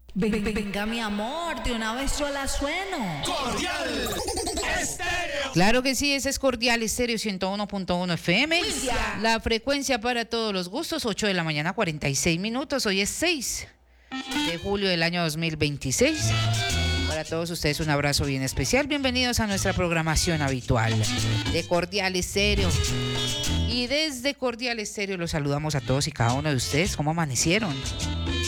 Venga, mi amor, de una vez yo la sueno. Cordial Estéreo. Claro que sí, ese es Cordial Estéreo 101.1 FM. La frecuencia para todos los gustos, 8 de la mañana, 46 minutos. Hoy es 6 de julio del año 2026. Para todos ustedes un abrazo bien especial. Bienvenidos a nuestra programación habitual de Cordial Estéreo. Y desde Cordial Estéreo los saludamos a todos y cada uno de ustedes. ¿Cómo amanecieron?